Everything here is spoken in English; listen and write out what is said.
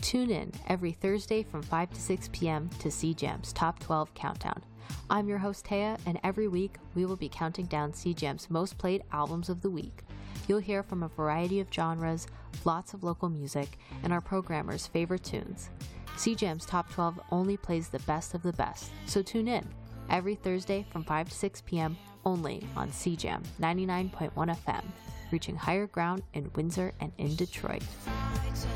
Tune in every Thursday from 5 to 6 p.m. to CJAM's Top 12 Countdown. I'm your host, Taya, and every week we will be counting down CJAM's most played albums of the week. You'll hear from a variety of genres, lots of local music, and our programmers' favorite tunes. CJAM's Top 12 only plays the best of the best, so tune in every Thursday from 5 to 6 p.m. only on CJAM 99.1 FM, reaching higher ground in Windsor and in Detroit.